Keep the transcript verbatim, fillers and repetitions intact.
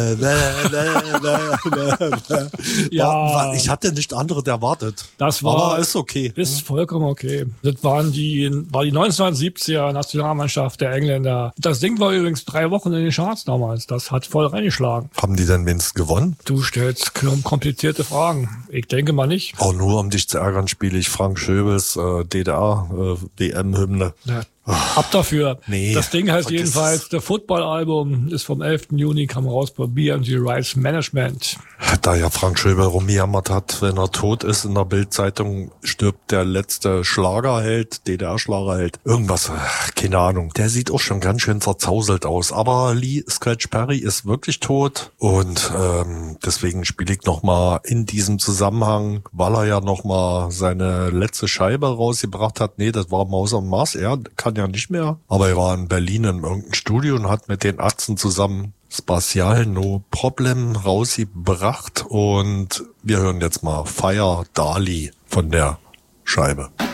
Ja, ich hatte nicht anderes erwartet. Das war, aber ist okay. Ist vollkommen okay. Das waren die, war die neunzehnhundertsiebziger Nationalmannschaft der Engländer. Das Ding war übrigens drei Wochen in den Charts damals. Das hat voll reingeschlagen. Haben die denn wenigstens gewonnen? Du stellst komplizierte Fragen. Ich denke mal nicht. Auch nur um dich zu ärgern, spiele ich Frank Schöbels äh, D D R-W M-Hymne. Äh, ja. Ab dafür. Nee, das Ding heißt jedenfalls, das Football-Album ist vom elften Juni, kam raus bei B M G Rights Management. Da ja Frank Schöbel rumgejammert hat, wenn er tot ist in der Bild-Zeitung, stirbt der letzte Schlagerheld, D D R-Schlagerheld. Irgendwas, keine Ahnung. Der sieht auch schon ganz schön zerzauselt aus. Aber Lee Scratch Perry ist wirklich tot und ähm, deswegen spiele ich nochmal in diesem Zusammenhang, weil er ja nochmal seine letzte Scheibe rausgebracht hat. Nee, das war Maus am Mars. Er kann ja nicht mehr. Aber er war in Berlin in irgendeinem Studio und hat mit den Atzen zusammen Spatial No Problem rausgebracht. Und wir hören jetzt mal Fire Dali von der Scheibe.